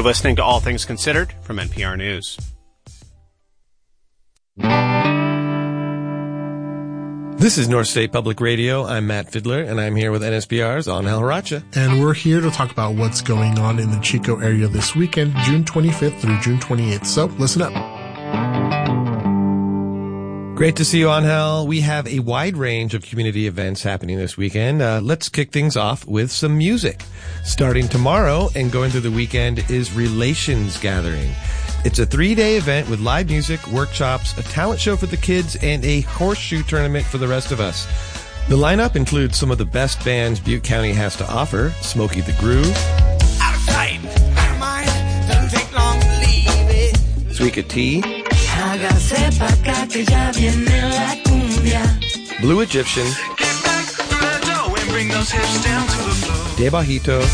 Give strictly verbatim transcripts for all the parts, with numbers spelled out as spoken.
You're listening to All Things Considered from N P R News. This is North State Public Radio. I'm Matt Fidler, and I'm here with N S B R's Angel Haracha. And we're here to talk about what's going on in the Chico area this weekend, June twenty-fifth through June twenty-eighth. So listen up. Great to see you, Angel. We have a wide range of community events happening this weekend. Uh, let's kick things off with some music. Starting tomorrow and going through the weekend is Relations Gathering. It's a three-day event with live music, workshops, a talent show for the kids, and a horseshoe tournament for the rest of us. The lineup includes some of the best bands Butte County has to offer: Smokey the Groove, Out of sight, out of mind, doesn't take long to leave it. Suika T, Blue Egyptian, Get back to the dough and bring those hips down to the floor. De Bajito,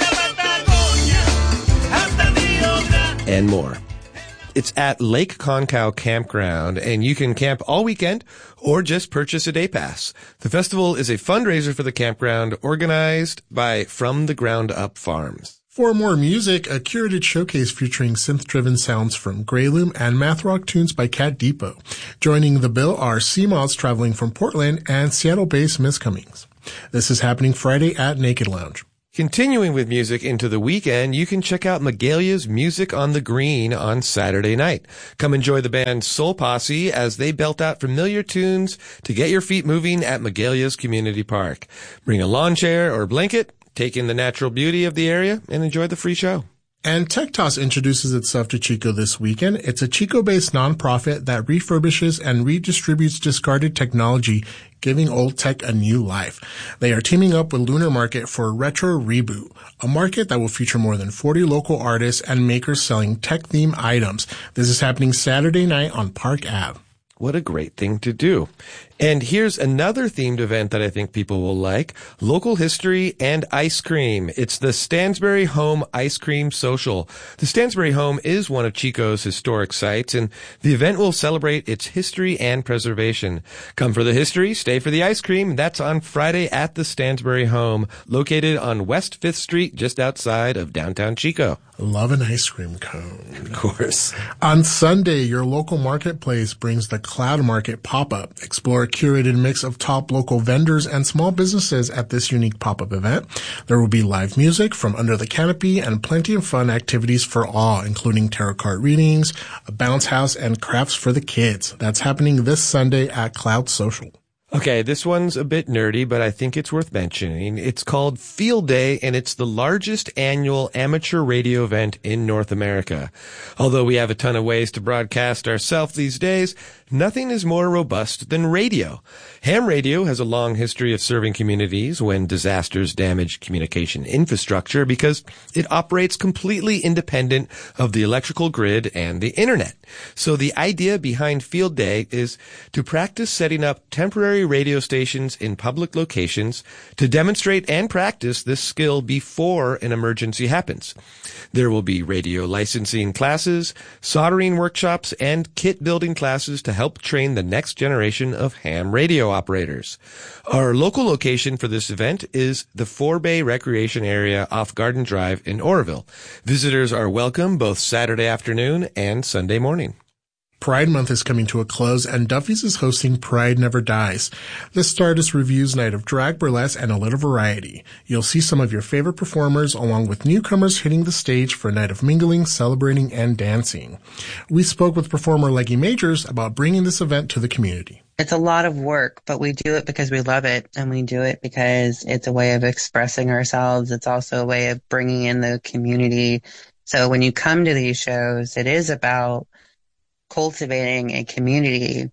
and more. It's at Lake Concow Campground, and you can camp all weekend or just purchase a day pass. The festival is a fundraiser for the campground organized by From the Ground Up Farms. For more music, a curated showcase featuring synth-driven sounds from Greyloom and math rock tunes by Cat Depot. Joining the bill are Seamoths traveling from Portland and Seattle-based Miss Cummings. This is happening Friday at Naked Lounge. Continuing with music into the weekend, you can check out Magalia's Music on the Green on Saturday night. Come enjoy the band Soul Posse as they belt out familiar tunes to get your feet moving at Magalia's Community Park. Bring a lawn chair or blanket, take in the natural beauty of the area, and enjoy the free show. And TechToss introduces itself to Chico this weekend. It's a Chico-based nonprofit that refurbishes and redistributes discarded technology, giving old tech a new life. They are teaming up with Lunar Market for Retro Reboot, a market that will feature more than forty local artists and makers selling tech-themed items. This is happening Saturday night on Park Avenue. What a great thing to do. And here's another themed event that I think people will like: local history and ice cream. It's the Stansbury Home Ice Cream Social. The Stansbury Home is one of Chico's historic sites, and the event will celebrate its history and preservation. Come for the history, stay for the ice cream. That's on Friday at the Stansbury Home, located on West fifth Street, just outside of downtown Chico. Love an ice cream cone. Of course. On Sunday, your local marketplace brings the Cloud Market pop-up. Explore a curated mix of top local vendors and small businesses at this unique pop-up event. There will be live music from under the canopy and plenty of fun activities for all, including tarot card readings, a bounce house, and crafts for the kids. That's happening this Sunday at Cloud Social. Okay, this one's a bit nerdy, but I think it's worth mentioning. It's called Field Day, and it's the largest annual amateur radio event in North America. Although we have a ton of ways to broadcast ourselves these days, nothing is more robust than radio. Ham radio has a long history of serving communities when disasters damage communication infrastructure because it operates completely independent of the electrical grid and the internet. So the idea behind Field Day is to practice setting up temporary radio stations in public locations to demonstrate and practice this skill before an emergency happens. There will be radio licensing classes, soldering workshops, and kit building classes to help train the next generation of ham radio operators. Our local location for this event is the Four Bay Recreation Area off Garden Drive in Oroville. Visitors are welcome both Saturday afternoon and Sunday morning. Pride Month is coming to a close, and Duffy's is hosting Pride Never Dies. This Stardust reviews night of drag, burlesque, and a little variety. You'll see some of your favorite performers, along with newcomers hitting the stage for a night of mingling, celebrating, and dancing. We spoke with performer Leggy Majors about bringing this event to the community. It's a lot of work, but we do it because we love it, and we do it because it's a way of expressing ourselves. It's also a way of bringing in the community. So when you come to these shows, it is about cultivating a community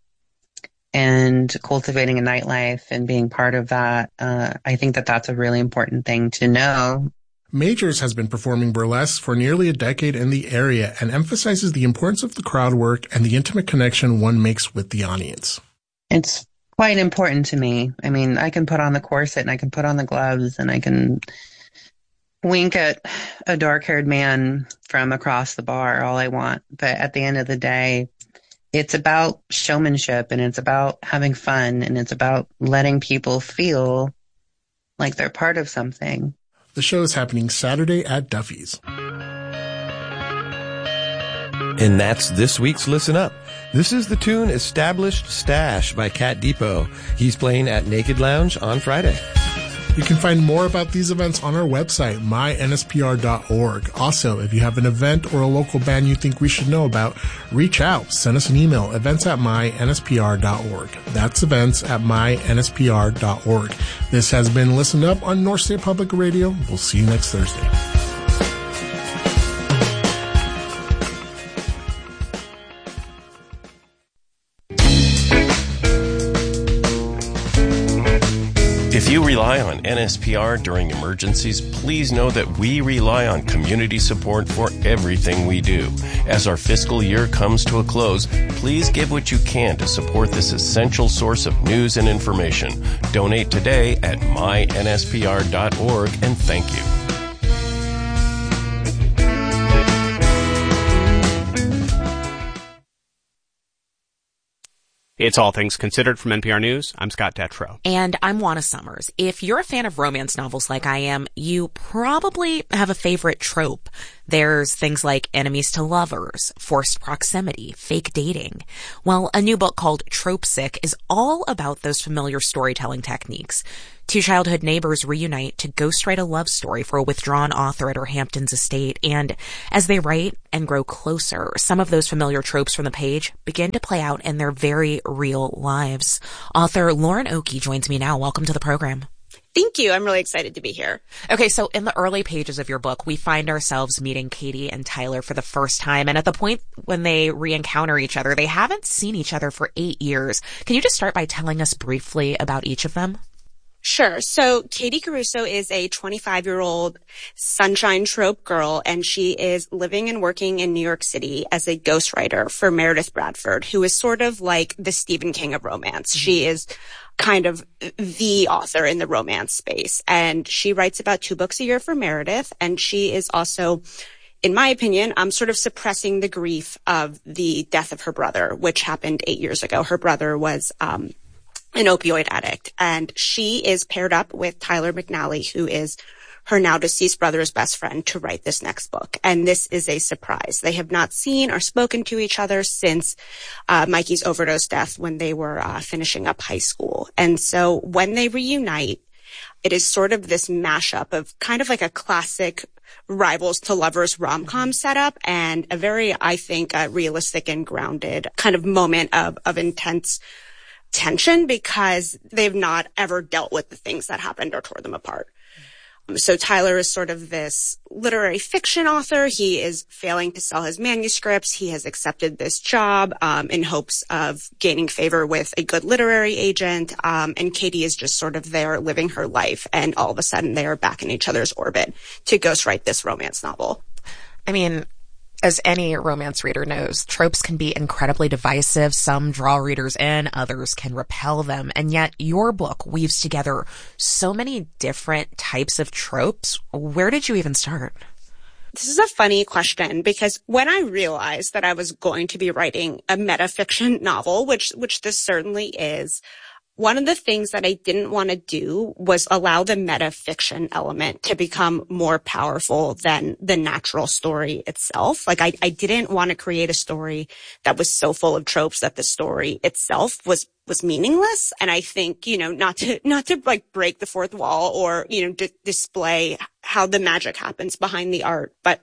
and cultivating a nightlife and being part of that. Uh, I think that that's a really important thing to know. Majors has been performing burlesque for nearly a decade in the area and emphasizes the importance of the crowd work and the intimate connection one makes with the audience. It's quite important to me. I mean, I can put on the corset and I can put on the gloves and I can wink at a dark-haired man from across the bar all I want. But at the end of the day, it's about showmanship and it's about having fun and it's about letting people feel like they're part of something. The show is happening Saturday at Duffy's. And that's this week's Listen Up. This is the tune Established Stash by Cat Depot. He's playing at Naked Lounge on Friday. You can find more about these events on our website, my N S P R dot org. Also, if you have an event or a local band you think we should know about, reach out. Send us an email, events at my N S P R dot org. That's events at my N S P R dot org. This has been Listen Up on North State Public Radio. We'll see you next Thursday. If you rely on N S P R during emergencies, please know that we rely on community support for everything we do. As our fiscal year comes to a close, please give what you can to support this essential source of news and information. Donate today at my N S P R dot org, and thank you. It's All Things Considered from N P R News. I'm Scott Detrow. And I'm Juana Summers. If you're a fan of romance novels like I am, you probably have a favorite trope. There's things like enemies to lovers, forced proximity, fake dating. Well, a new book called Trope Sick is all about those familiar storytelling techniques. Two childhood neighbors reunite to ghostwrite a love story for a withdrawn author at her Hamptons estate, and as they write and grow closer, some of those familiar tropes from the page begin to play out in their very real lives. Author Lauren Oakey joins me now. Welcome to the program. Thank you. I'm really excited to be here. Okay, so in the early pages of your book, we find ourselves meeting Katie and Tyler for the first time, and at the point when they re-encounter each other, they haven't seen each other for eight years. Can you just start by telling us briefly about each of them? Sure. So Katie Caruso is a twenty-five-year-old sunshine trope girl, and she is living and working in New York City as a ghostwriter for Meredith Bradford, who is sort of like the Stephen King of romance. Mm-hmm. She is kind of the author in the romance space, and she writes about two books a year for Meredith, and she is also, in my opinion, um, sort of suppressing the grief of the death of her brother, which happened eight years ago. Her brother was um an opioid addict, and she is paired up with Tyler McNally, who is her now deceased brother's best friend, to write this next book. And this is a surprise. They have not seen or spoken to each other since uh, Mikey's overdose death when they were uh, finishing up high school. And so when they reunite, it is sort of this mashup of kind of like a classic rivals to lovers rom-com setup, and a very, I think, uh, realistic and grounded kind of moment of, of intense tension, because they've not ever dealt with the things that happened or tore them apart. Um, so Tyler is sort of this literary fiction author. He is failing to sell his manuscripts. He has accepted this job um, in hopes of gaining favor with a good literary agent. Um, and Katie is just sort of there living her life. And all of a sudden they are back in each other's orbit to ghostwrite this romance novel. I mean, as any romance reader knows, tropes can be incredibly divisive. Some draw readers in, others can repel them. And yet your book weaves together so many different types of tropes. Where did you even start? This is a funny question, because when I realized that I was going to be writing a metafiction novel, which, which this certainly is, one of the things that I didn't want to do was allow the metafiction element to become more powerful than the natural story itself. Like I, I didn't want to create a story that was so full of tropes that the story itself was, was meaningless. And I think, you know, not to, not to like break the fourth wall or, you know, d- display how the magic happens behind the art. But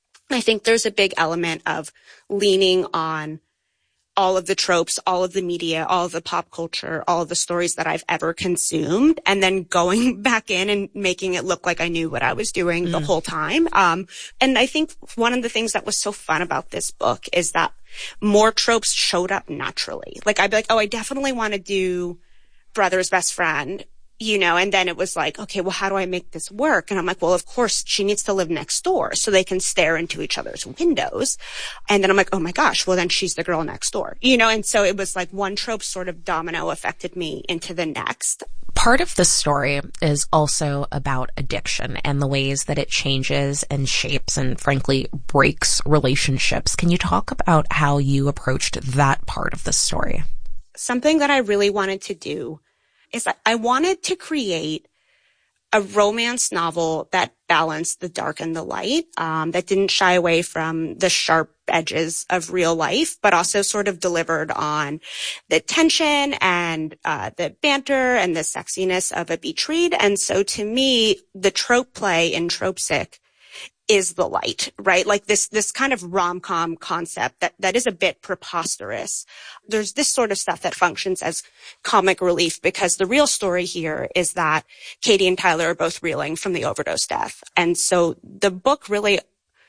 I think there's a big element of leaning on all of the tropes, all of the media, all of the pop culture, all of the stories that I've ever consumed, and then going back in and making it look like I knew what I was doing mm. the whole time. Um, and I think one of the things that was so fun about this book is that more tropes showed up naturally. Like I'd be like, oh, I definitely want to do brother's best friend, you know, and then it was like, okay, well, how do I make this work? And I'm like, well, of course, she needs to live next door so they can stare into each other's windows. And then I'm like, oh my gosh, well, then she's the girl next door, you know? And so it was like one trope sort of domino affected me into the next. Part of the story is also about addiction and the ways that it changes and shapes and frankly breaks relationships. Can you talk about how you approached that part of the story? Something that I really wanted to do is that I wanted to create a romance novel that balanced the dark and the light, um, that didn't shy away from the sharp edges of real life, but also sort of delivered on the tension and uh, the banter and the sexiness of a beach read. And so to me, the trope play in Tropesick is the light, right? Like this, this kind of rom-com concept that, that is a bit preposterous. There's this sort of stuff that functions as comic relief because the real story here is that Katie and Tyler are both reeling from the overdose death. And so the book really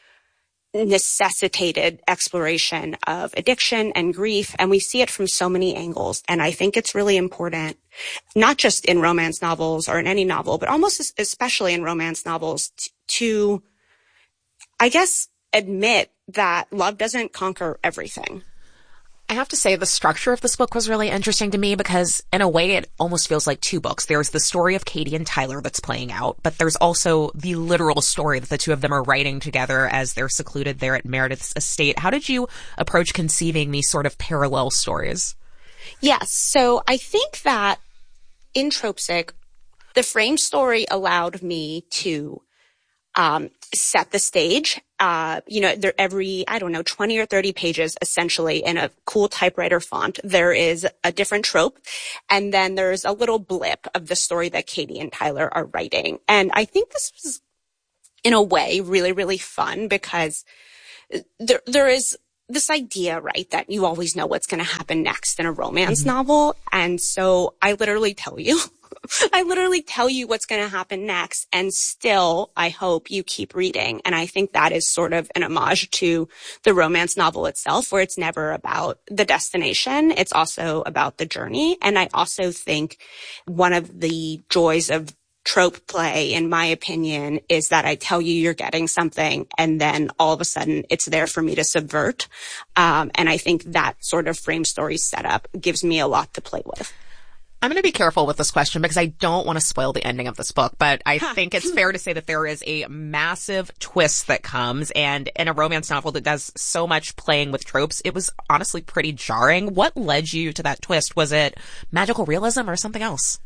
necessitated exploration of addiction and grief, and we see it from so many angles. And I think it's really important, not just in romance novels or in any novel, but almost especially in romance novels t- to I guess, admit that love doesn't conquer everything. I have to say the structure of this book was really interesting to me because in a way it almost feels like two books. There's the story of Katie and Tyler that's playing out, but there's also the literal story that the two of them are writing together as they're secluded there at Meredith's estate. How did you approach conceiving these sort of parallel stories? Yes. So I think that in Tropesick, the frame story allowed me to um set the stage. Uh, you know, there every, I don't know, twenty or thirty pages, essentially in a cool typewriter font, there is a different trope. And then there's a little blip of the story that Katie and Tyler are writing. And I think this was, in a way, really, really fun because there, there is this idea, right, that you always know what's going to happen next in a romance mm-hmm. novel. And so I literally tell you, I literally tell you what's going to happen next. And still, I hope you keep reading. And I think that is sort of an homage to the romance novel itself, where it's never about the destination. It's also about the journey. And I also think one of the joys of trope play, in my opinion, is that I tell you you're getting something and then all of a sudden it's there for me to subvert. Um, and I think that sort of frame story setup gives me a lot to play with. I'm going to be careful with this question because I don't want to spoil the ending of this book, but I think it's fair to say that there is a massive twist that comes, and in a romance novel that does so much playing with tropes, it was honestly pretty jarring. What led you to that twist? Was it magical realism or something else?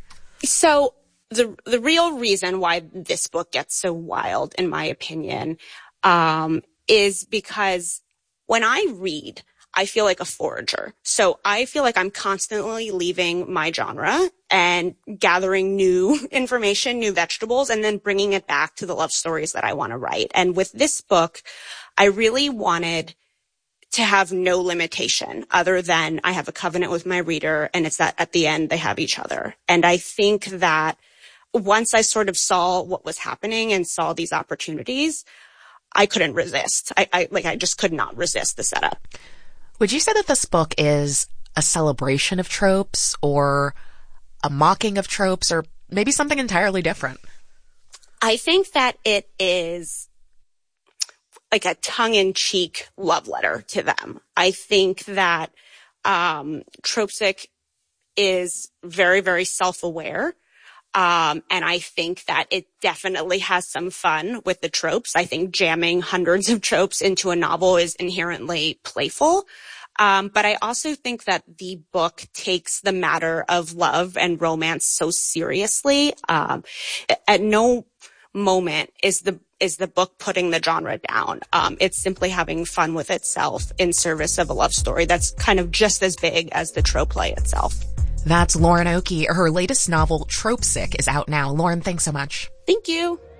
So the the real reason why this book gets so wild, in my opinion, um, is because when I read, I feel like a forager. So I feel like I'm constantly leaving my genre and gathering new information, new vegetables, and then bringing it back to the love stories that I want to write. And with this book, I really wanted to have no limitation other than I have a covenant with my reader, and it's that at the end they have each other. And I think that once I sort of saw what was happening and saw these opportunities, I couldn't resist. I, I like I just could not resist the setup. Would you say that this book is a celebration of tropes or a mocking of tropes or maybe something entirely different? I think that it is like a tongue-in-cheek love letter to them. I think that um, Tropesick is very, very self-aware. Um, and I think that it definitely has some fun with the tropes. I think jamming hundreds of tropes into a novel is inherently playful. Um, but I also think that the book takes the matter of love and romance so seriously. Um, at no moment is the, is the book putting the genre down. Um, it's simply having fun with itself in service of a love story that's kind of just as big as the trope play itself. That's Lauren Oakey. Her latest novel, Tropesick, is out now. Lauren, thanks so much. Thank you.